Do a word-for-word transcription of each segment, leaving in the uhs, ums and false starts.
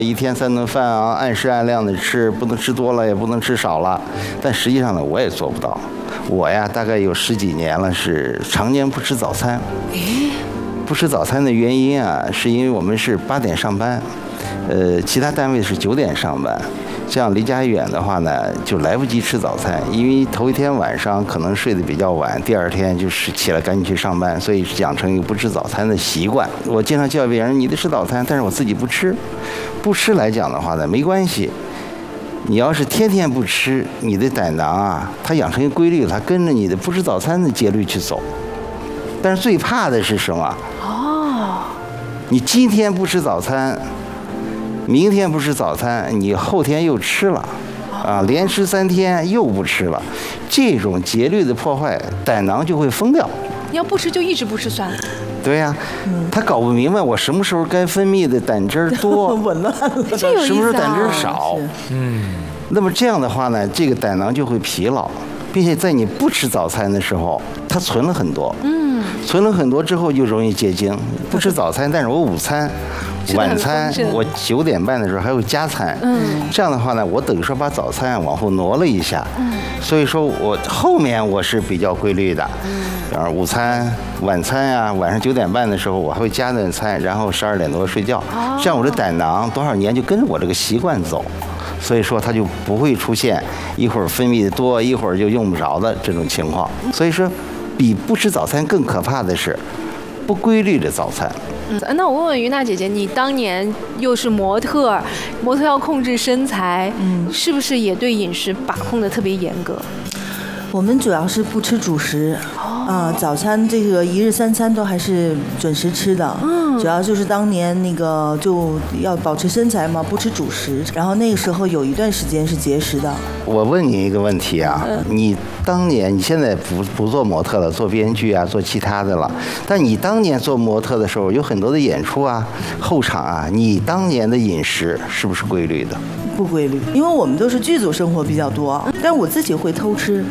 一天三顿饭啊，按时按量的吃，不能吃多了，也不能吃少了。但实际上呢，我也做不到。我呀，大概有十几年了，是常年不吃早餐。不吃早餐的原因啊，是因为我们是八点上班，呃，其他单位是九点上班。这样离家远的话呢，就来不及吃早餐，因为头一天晚上可能睡得比较晚，第二天就是起来赶紧去上班，所以养成一个不吃早餐的习惯。我经常叫别人你得吃早餐，但是我自己不吃。不吃来讲的话呢，没关系。你要是天天不吃，你的胆囊啊，它养成一个规律，它跟着你的不吃早餐的节律去走。但是最怕的是什么？哦，你今天不吃早餐。明天不吃早餐，你后天又吃了，啊，连吃三天又不吃了，这种节律的破坏，胆囊就会疯掉。 你要不吃就一直不吃算了。 对呀、啊，嗯、他搞不明白我什么时候该分泌的胆汁多， 紊乱了， 这有意思啊、 什么时候胆汁少。 嗯， 那么这样的话呢，这个胆囊就会疲劳，并且在你不吃早餐的时候，它存了很多。嗯，存了很多之后就容易结晶。不吃早餐，但是我午餐。晚餐我九点半的时候还有加餐，嗯，这样的话呢，我等于说把早餐往后挪了一下，嗯，所以说我后面我是比较规律的，嗯，然后午餐、晚餐呀、啊，晚上九点半的时候我还会加顿餐，然后十二点多睡觉，哦，这样我的胆囊多少年就跟着我这个习惯走，所以说它就不会出现一会儿分泌的多，一会儿就用不着的这种情况。所以说，比不吃早餐更可怕的是不规律的早餐。 嗯，那我问问于娜姐姐，你当年又是模特，模特要控制身材，嗯，是不是也对饮食把控的特别严格？ 我们主要是不吃主食，啊、呃，早餐这个一日三餐都还是准时吃的，嗯，主要就是当年那个就要保持身材嘛，不吃主食，然后那个时候有一段时间是节食的。 我问你一个问题啊，嗯、你当年你现在不不做模特了，做编剧啊，做其他的了，但你当年做模特的时候有很多的演出啊，后场啊，你当年的饮食是不是规律的？ 不规律，因为我们都是剧组生活比较多，但我自己会偷吃。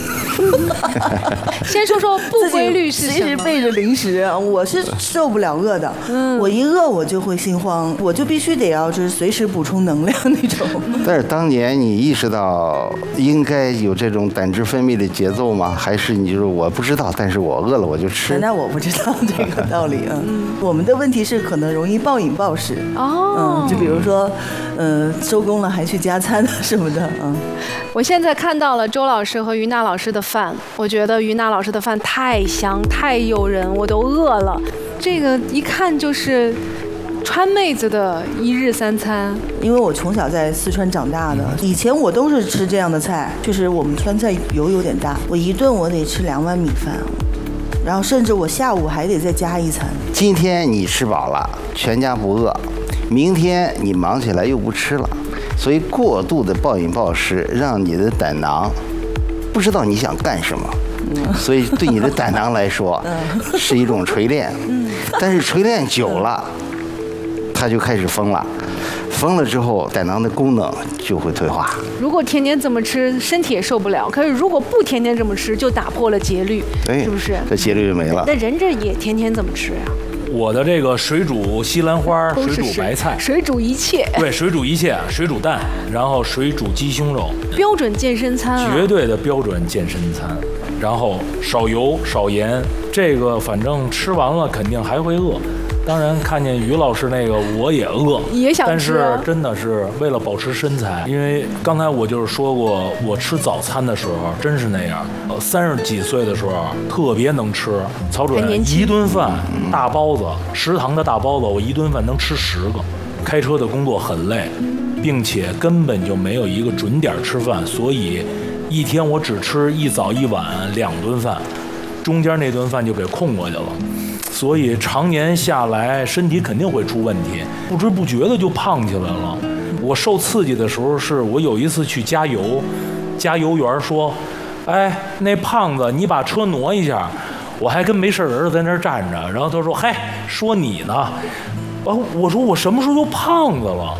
先说说不规律是什么？ 随时备着零食，我是受不了饿的。嗯，我一饿我就会心慌，我就必须得要就是随时补充能量那种。 但是当年你意识到应该有这种胆汁分泌的节奏吗？还是你就是我不知道，但是我饿了我就吃？ 那我不知道这个道理啊。嗯，我们的问题是可能容易暴饮暴食。哦，嗯，就比如说，嗯、呃，收工了还去加餐什么的。嗯， 我现在看到了周老师和于娜老师的饭，我觉得于娜老师的饭太香太诱人，我都饿了。这个一看就是川妹子的一日三餐。 因为我从小在四川长大的，以前我都是吃这样的菜，就是我们川菜油有点大，我一顿我得吃两碗米饭，然后甚至我下午还得再加一餐。 今天你吃饱了，全家不饿，明天你忙起来又不吃了，所以过度的暴饮暴食让你的胆囊不知道你想干什么，所以对你的胆囊来说是一种锤炼，但是锤炼久了它就开始疯了，疯了之后胆囊的功能就会退化。 如果天天这么吃身体也受不了，可是如果不天天这么吃就打破了节律， 对， 是不是？ 这节律就没了。 那人这也天天这么吃呀、啊？ 我的这个水煮西兰花，水煮白菜， 水煮一切， 对，水煮一切，水煮蛋，然后水煮鸡胸肉， 标准健身餐啊， 绝对的标准健身餐。然后少油少盐，这个反正吃完了肯定还会饿。当然看见于老师那个我也饿， 也想吃， 但是真的是为了保持身材，因为刚才我就是说过，我吃早餐的时候真是那样。呃，三十几岁的时候特别能吃，曹主任一顿饭大包子，食堂的大包子，我一顿饭能吃十个。开车的工作很累，并且根本就没有一个准点吃饭，所以一天我只吃一早一晚两顿饭，中间那顿饭就给空过去了。所以常年下来，身体肯定会出问题，不知不觉的就胖起来了。我受刺激的时候，是我有一次去加油，加油员说：“哎，那胖子，你把车挪一下。”我还跟没事人在那儿站着，然后他说：“嗨，说你呢。”啊，我说我什么时候就胖子了？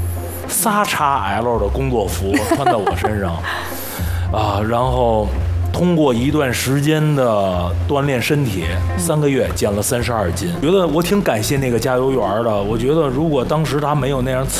仨 X L 的工作服穿在我身上，啊，然后通过一段时间的锻炼身体，三个月减了三十二斤。觉得我挺感谢那个加油员的。我觉得如果当时他没有那样